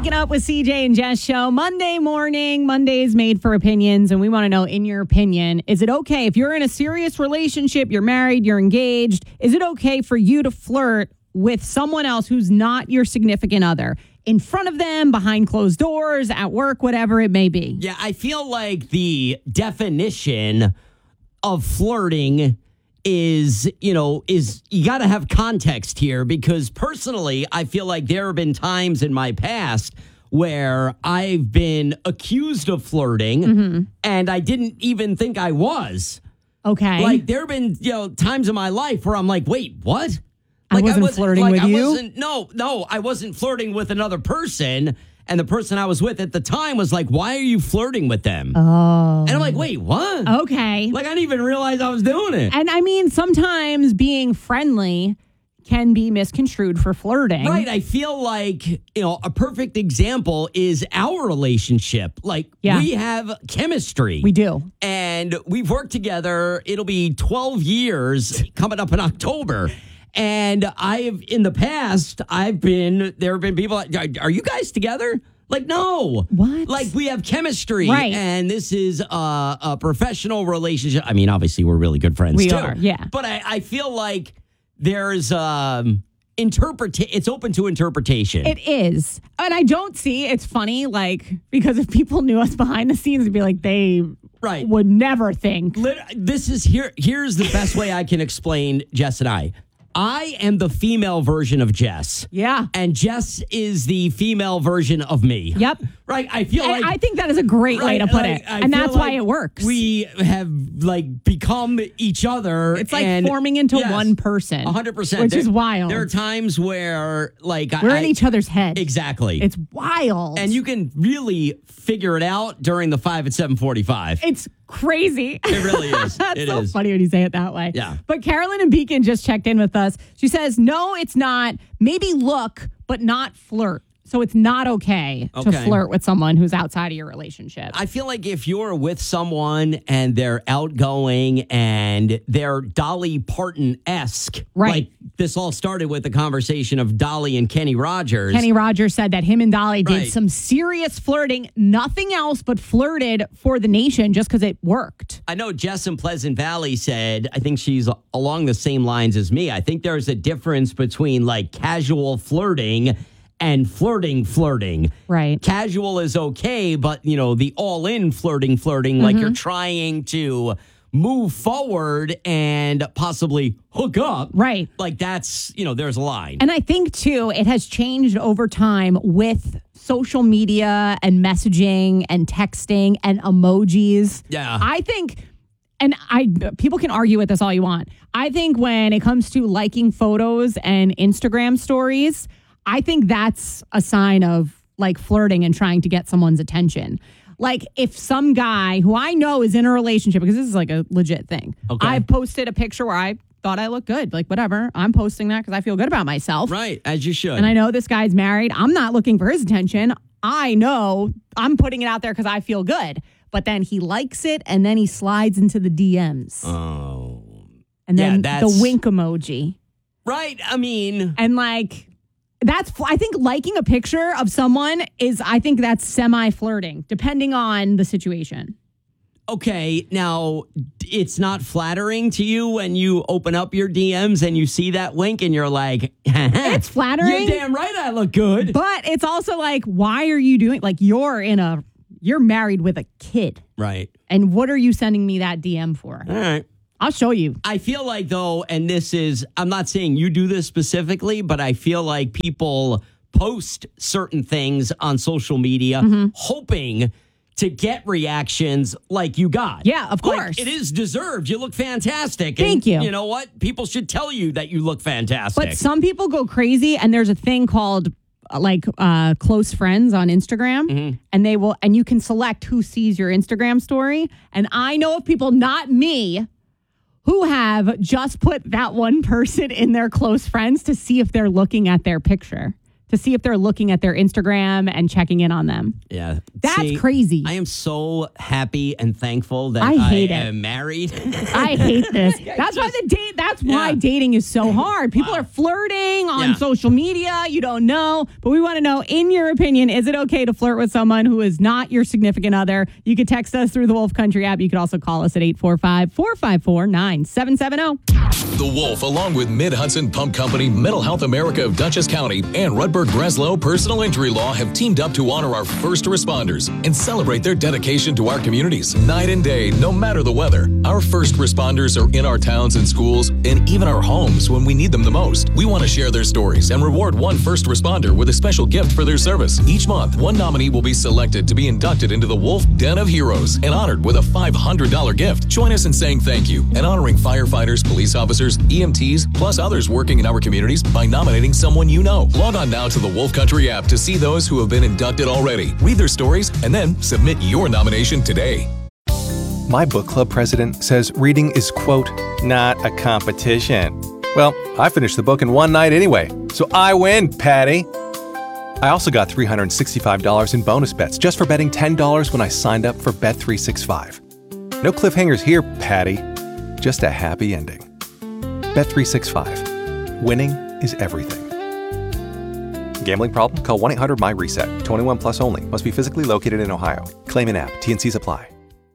Waking Up with CJ and Jess show. Monday morning. Monday is made for opinions, and we want to know, in your opinion, is it okay if you're in a serious relationship, you're married, you're engaged, is it okay for you to flirt with someone else who's not your significant other? In front of them, behind closed doors, at work, whatever it may be. Yeah, I feel like the definition of flirting is you got to have context here, because personally, I feel like there have been times in my past where I've been accused of flirting and I didn't even think I was. Okay. Like there have been, times in my life where I'm like, wait, what? I wasn't flirting with you? No, I wasn't flirting with another person. And the person I was with at the time was like, why are you flirting with them? Oh. And I'm like, wait, what? Okay. Like, I didn't even realize I was doing it. And I mean, sometimes being friendly can be misconstrued for flirting. Right. I feel like, a perfect example is our relationship. Like, we have chemistry. We do. And we've worked together. It'll be 12 years coming up in October. And there have been people, are you guys together? Like, no. What? Like, we have chemistry. Right. And this is a professional relationship. I mean, obviously, we're really good friends, too. We are, yeah. But I feel like there's it's open to interpretation. It is. And I don't see, it's funny, like, because if people knew us behind the scenes, it'd be like they would never think. Here's the best way I can explain Jess and I. I am the female version of Jess. Yeah. And Jess is the female version of me. Yep. Right? I feel like... I think that is a great way to put it. And that's why it works. We have, become each other. It's like forming into one person. 100%. Which is wild. There are times where, we're in each other's head. Exactly. It's wild. And you can really figure it out during the 5 at 7:45. It's crazy. It really is. That's so funny when you say it that way. Yeah. But Carolyn in Beacon just checked in with us. She says, no, it's not. Maybe look, but not flirt. So it's not okay to flirt with someone who's outside of your relationship. I feel like if you're with someone and they're outgoing and they're Dolly Parton-esque, like this all started with the conversation of Dolly and Kenny Rogers. Kenny Rogers said that him and Dolly did some serious flirting, nothing else but flirted for the nation just because it worked. I know Jess in Pleasant Valley said, I think she's along the same lines as me. I think there's a difference between casual flirting and flirting. Right. Casual is okay, but, the all-in flirting, like you're trying to move forward and possibly hook up. Right. Like that's, there's a line. And I think, too, it has changed over time with social media and messaging and texting and emojis. Yeah. I think... And people can argue with this all you want. I think when it comes to liking photos and Instagram stories, I think that's a sign of flirting and trying to get someone's attention. Like if some guy who I know is in a relationship, because this is a legit thing. Okay. I posted a picture where I thought I looked good. Whatever. I'm posting that because I feel good about myself. Right. As you should. And I know this guy's married. I'm not looking for his attention. I know I'm putting it out there because I feel good. But then he likes it and then he slides into the DMs. Oh. And then the wink emoji. Right. I mean. And I think liking a picture of someone that's semi-flirting, depending on the situation. Okay, now, it's not flattering to you when you open up your DMs and you see that wink and you're like, it's flattering. You're damn right I look good. But it's also why are you doing, you're married with a kid. Right. And what are you sending me that DM for? All right. I'll show you. I feel like, though, and I'm not saying you do this specifically, but I feel like people post certain things on social media hoping to get reactions like you got. Yeah, of course. It is deserved. You look fantastic. Thank you. You know what? People should tell you that you look fantastic. But some people go crazy, and there's a thing called close friends on Instagram, and you can select who sees your Instagram story. And I know of people, not me, who have just put that one person in their close friends to see if they're looking at their picture. to see if they're looking at their Instagram and checking in on them. Yeah. That's crazy. I am so happy and thankful that I hate it. am married. I hate this. That's why dating is so hard. People are flirting on social media. You don't know. But we want to know, in your opinion, is it okay to flirt with someone who is not your significant other? You could text us through the Wolf Country app. You could also call us at 845-454-9770. The Wolf, along with Mid-Hudson Pump Company, Mental Health America of Dutchess County, and Rudberg Breslow Personal Injury Law have teamed up to honor our first responders and celebrate their dedication to our communities. Night and day, no matter the weather, our first responders are in our towns and schools and even our homes when we need them the most. We want to share their stories and reward one first responder with a special gift for their service. Each month, one nominee will be selected to be inducted into the Wolf Den of Heroes and honored with a $500 gift. Join us in saying thank you and honoring firefighters, police officers, EMTs, plus others working in our communities by nominating someone you know. Log on now to the Wolf Country app to see those who have been inducted already. Read their stories and then submit your nomination today. My book club president says reading is, quote, not a competition. Well, I finished the book in one night anyway, so I win, Patty. I also got $365 in bonus bets just for betting $10 when I signed up for Bet365. No cliffhangers here, Patty. Just a happy ending. Bet365. Winning is everything. Gambling problem? Call 1-800-MY-RESET. 21 plus only. Must be physically located in Ohio. Claim in app. T&Cs apply.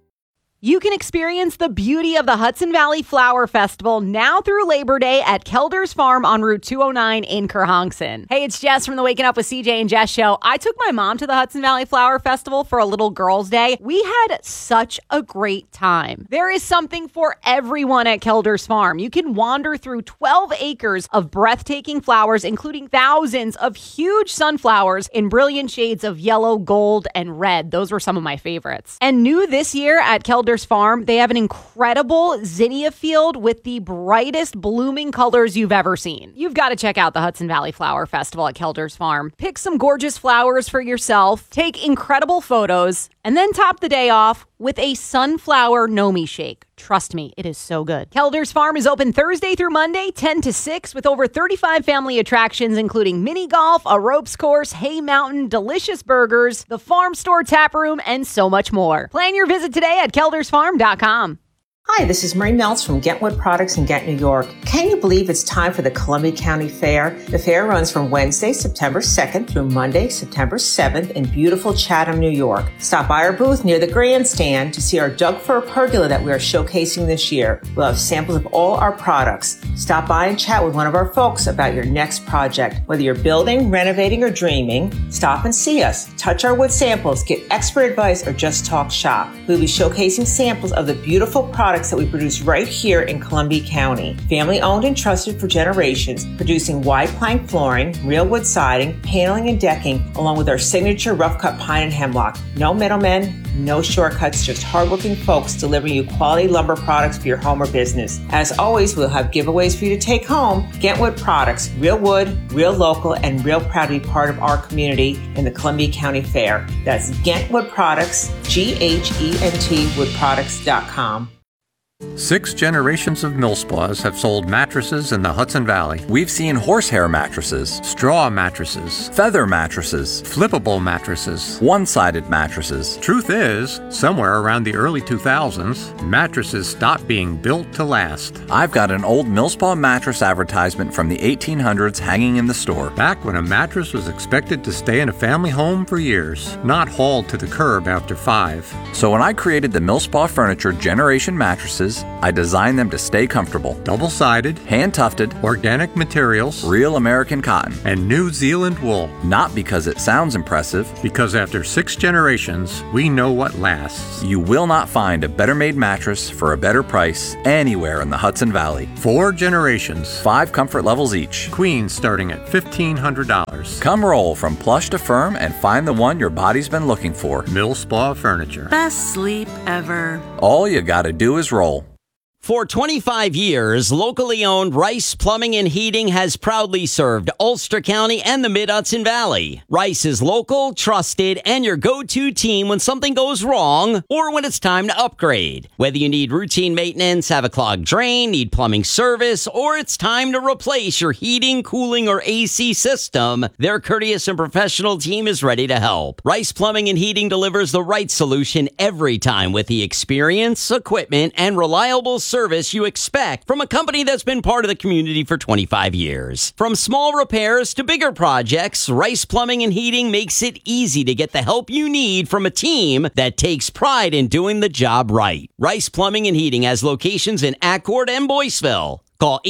You can experience the beauty of the Hudson Valley Flower Festival now through Labor Day at Kelder's Farm on Route 209 in Kerhonkson. Hey, it's Jess from the Waking Up with CJ and Jess show. I took my mom to the Hudson Valley Flower Festival for a little girls' day. We had such a great time. There is something for everyone at Kelder's Farm. You can wander through 12 acres of breathtaking flowers, including thousands of huge sunflowers in brilliant shades of yellow, gold, and red. Those were some of my favorites. And new this year at Kelder's Farm, they have an incredible zinnia field with the brightest blooming colors you've ever seen. You've got to check out the Hudson Valley Flower Festival at Kelder's Farm. Pick some gorgeous flowers for yourself, take incredible photos, and then top the day off with a sunflower Nomi shake. Trust me, it is so good. Kelder's Farm is open Thursday through Monday, 10 to 6, with over 35 family attractions, including mini golf, a ropes course, hay mountain, delicious burgers, the farm store tap room, and so much more. Plan your visit today at keldersfarm.com. Hi, this is Marie Meltz from Gentwood Products in Ghent, New York. Can you believe it's time for the Columbia County Fair? The fair runs from Wednesday, September 2nd through Monday, September 7th in beautiful Chatham, New York. Stop by our booth near the grandstand to see our Doug Fir pergola that we are showcasing this year. We'll have samples of all our products. Stop by and chat with one of our folks about your next project. Whether you're building, renovating, or dreaming, stop and see us. Touch our wood samples, get expert advice, or just talk shop. We'll be showcasing samples of the beautiful products that we produce right here in Columbia County. Family owned and trusted for generations, producing wide plank flooring, real wood siding, paneling, and decking, along with our signature rough cut pine and hemlock. No middlemen, no shortcuts, just hardworking folks delivering you quality lumber products for your home or business. As always, we'll have giveaways for you to take home. Gentwood Products, real wood, real local, and real proud to be part of our community in the Columbia County Fair. That's Gentwood Products, GHENT woodproducts.com. 6 generations of Millspaws have sold mattresses in the Hudson Valley. We've seen horsehair mattresses, Straw mattresses, feather mattresses, flippable mattresses, one-sided mattresses. Truth is, somewhere around the early 2000s, mattresses stopped being built to last. I've got an old Millspaw mattress advertisement from the 1800s hanging in the store. Back when a mattress was expected to stay in a family home for years, not hauled to the curb after 5. So when I created the Millspaw Furniture Generation mattresses, I designed them to stay comfortable. Double-sided, hand-tufted, organic materials, real American cotton, and New Zealand wool. Not because it sounds impressive. Because after 6 generations, we know what lasts. You will not find a better-made mattress for a better price anywhere in the Hudson Valley. 4 generations. 5 comfort levels each. Queen starting at $1,500. Come roll from plush to firm and find the one your body's been looking for. Millspaw Furniture. Best sleep ever. All you gotta do is roll. For 25 years, locally owned Rice Plumbing and Heating has proudly served Ulster County and the Mid-Hudson Valley. Rice is local, trusted, and your go-to team when something goes wrong or when it's time to upgrade. Whether you need routine maintenance, have a clogged drain, need plumbing service, or it's time to replace your heating, cooling, or AC system, their courteous and professional team is ready to help. Rice Plumbing and Heating delivers the right solution every time with the experience, equipment, and reliable service you expect from a company that's been part of the community for 25 years. From small repairs to bigger projects, Rice Plumbing and Heating makes it easy to get the help you need from a team that takes pride in doing the job right. Rice Plumbing and Heating has locations in Accord and Boyceville. Call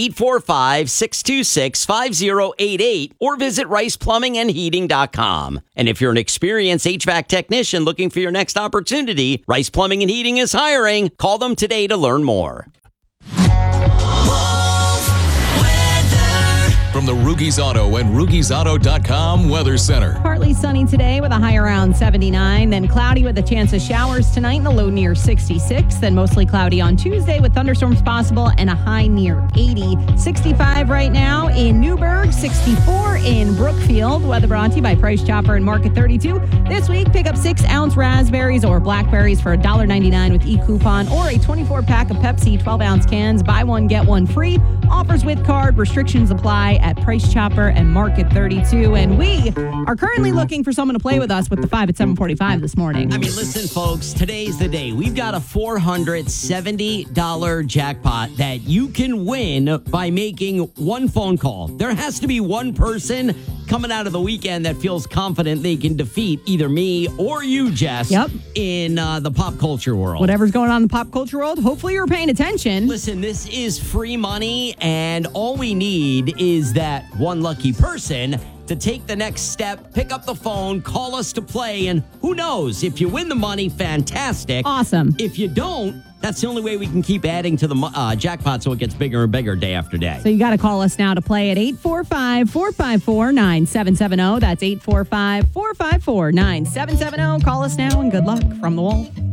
845-626-5088 or visit riceplumbingandheating.com. And if you're an experienced HVAC technician looking for your next opportunity, Rice Plumbing and Heating is hiring. Call them today to learn more. From the Rugies Auto and RugiesAuto.com Weather Center. Partly sunny today with a high around 79, then cloudy with a chance of showers tonight and a low near 66, then mostly cloudy on Tuesday with thunderstorms possible and a high near 80. 65 right now in Newburgh, 64 in Brookfield. Weather brought to you by Price Chopper and Market 32. This week, pick up 6-ounce raspberries or blackberries for $1.99 with e-coupon or a 24-pack of Pepsi 12-ounce cans. Buy one, get one free. Offers with card. Restrictions apply at Price Chopper and Market 32. And we are currently looking for someone to play with us with the 5 at 7:45 this morning. I mean, listen, folks, today's the day. We've got a $470 jackpot that you can win by making one phone call. There has to be one person coming out of the weekend that feels confident they can defeat either me or you, Jess, in the pop culture world. Whatever's going on in the pop culture world, hopefully you're paying attention. Listen, this is free money, and all we need is that one lucky person to take the next step, pick up the phone, call us to play, and who knows? If you win the money, fantastic. Awesome. If you don't, that's the only way we can keep adding to the jackpot so it gets bigger and bigger day after day. So you got to call us now to play at 845-454-9770. That's 845-454-9770. Call us now and good luck from the Wolf.